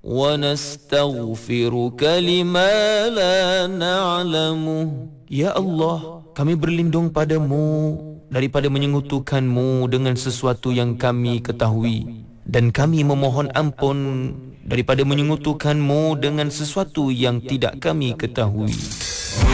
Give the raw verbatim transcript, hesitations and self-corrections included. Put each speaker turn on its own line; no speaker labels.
ونستغفرك لما لا نعلمه.
Ya Allah, kami berlindung padamu daripada menyekutukanmu dengan sesuatu yang kami ketahui, dan kami memohon ampun daripada menyekutukanmu dengan sesuatu yang tidak kami ketahui.